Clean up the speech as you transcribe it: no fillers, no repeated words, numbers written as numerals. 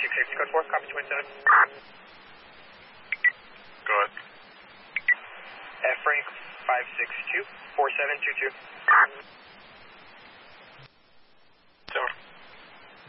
safety code 4, copy 27. Go ahead. Frank 562 4722.